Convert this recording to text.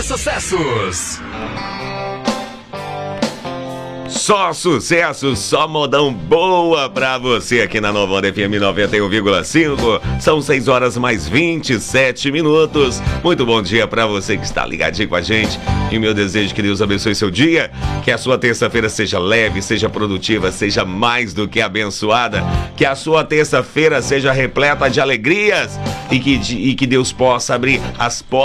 sucessos. Só sucesso, só modão boa pra você aqui na Nova Onda FM 91,5. São 6 horas mais 27 minutos. Muito bom dia pra você que está ligadinho com a gente. E o meu desejo é que Deus abençoe seu dia. Que a sua terça-feira seja leve, seja produtiva, seja mais do que abençoada. Que a sua terça-feira seja repleta de alegrias. E que Deus possa abrir as portas